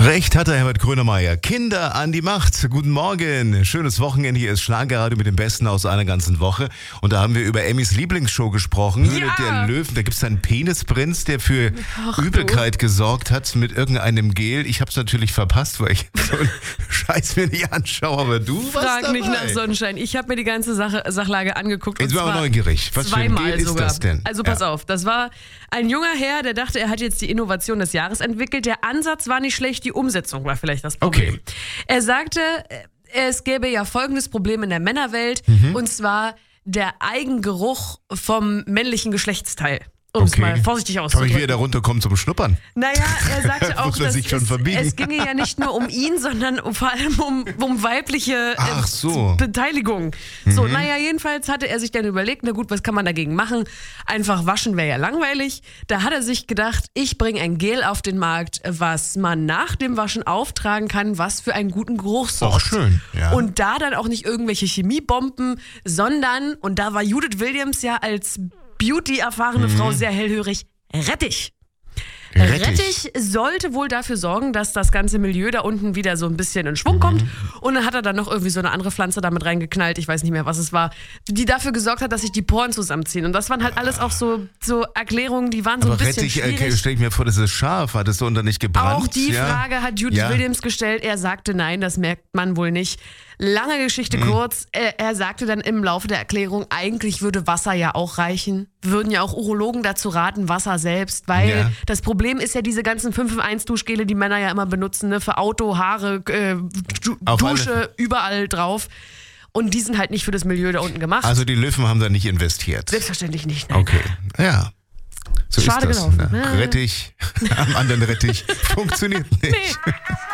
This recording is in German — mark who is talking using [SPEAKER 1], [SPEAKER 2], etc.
[SPEAKER 1] Recht hatte Herbert Grönemeyer. Kinder an die Macht. Guten Morgen. Schönes Wochenende. Hier ist Schlagerradio mit dem Besten aus einer ganzen Woche. Und da haben wir über Emmys Lieblingsshow gesprochen.
[SPEAKER 2] Ja.
[SPEAKER 1] Der Löwen. Da gibt es einen Penisprinz, der für Übelkeit gesorgt hat mit irgendeinem Gel. Ich habe es natürlich verpasst, weil ich so einen Scheiß mir nicht anschaue. Aber du warst
[SPEAKER 2] Frag
[SPEAKER 1] dabei.
[SPEAKER 2] nicht nach Sonnenschein. Ich habe mir die ganze Sachlage angeguckt.
[SPEAKER 1] Jetzt bin ich aber neugierig. Was für ein
[SPEAKER 2] zweimal
[SPEAKER 1] Gel ist
[SPEAKER 2] sogar.
[SPEAKER 1] das denn?
[SPEAKER 2] Also pass auf, das war ein junger Herr, der dachte, er hat jetzt die Innovation des Jahres entwickelt. Der Ansatz war nicht schlecht, die Umsetzung war vielleicht das Problem.
[SPEAKER 1] Okay.
[SPEAKER 2] Er sagte, es gäbe ja folgendes Problem in der Männerwelt, und zwar der Eigengeruch vom männlichen Geschlechtsteil. Um es mal vorsichtig
[SPEAKER 1] Kann ich
[SPEAKER 2] auszudrücken.
[SPEAKER 1] wieder runterkommen zum Schnuppern?
[SPEAKER 2] Naja, er sagte auch,
[SPEAKER 1] Muss er sich schon verbiegen?
[SPEAKER 2] es ginge ja nicht nur um ihn, sondern vor allem um weibliche
[SPEAKER 1] Ach so.
[SPEAKER 2] Beteiligung. So, naja, jedenfalls hatte er sich dann überlegt, na gut, was kann man dagegen machen? Einfach waschen wäre ja langweilig. Da hat er sich gedacht, ich bringe ein Gel auf den Markt, was man nach dem Waschen auftragen kann, was für einen guten Geruch sorgt.
[SPEAKER 1] Auch schön, ja.
[SPEAKER 2] Und da dann auch nicht irgendwelche Chemiebomben, sondern, und da war Judith Williams ja als Beauty-erfahrene Frau sehr hellhörig, Rettich. Rettich sollte wohl dafür sorgen, dass das ganze Milieu da unten wieder so ein bisschen in Schwung kommt. Und dann hat er dann noch irgendwie so eine andere Pflanze damit reingeknallt, ich weiß nicht mehr, was es war, die dafür gesorgt hat, dass sich die Poren zusammenziehen. Und das waren halt alles auch so Erklärungen, die waren so ein bisschen schwierig.
[SPEAKER 1] Stell ich mir vor, das ist scharf. Hat es so unter nicht gebrannt?
[SPEAKER 2] Auch die Frage hat Judith Williams gestellt. Er sagte, nein, das merkt man wohl nicht. Lange Geschichte kurz. Er sagte dann im Laufe der Erklärung, eigentlich würde Wasser ja auch reichen. Würden ja auch Urologen dazu raten, Wasser selbst. Weil das Problem ist ja diese ganzen 5-in-1 Duschgele, die Männer ja immer benutzen, ne, für Auto, Haare, Dusche, überall drauf. Und die sind halt nicht für das Milieu da unten gemacht.
[SPEAKER 1] Also die Löwen haben da nicht investiert?
[SPEAKER 2] Selbstverständlich nicht. Nein.
[SPEAKER 1] Okay, ja. So
[SPEAKER 2] Schade
[SPEAKER 1] ist das.
[SPEAKER 2] gelaufen.
[SPEAKER 1] Ne? Rettich, am anderen Rettich, funktioniert nicht.
[SPEAKER 2] Nee.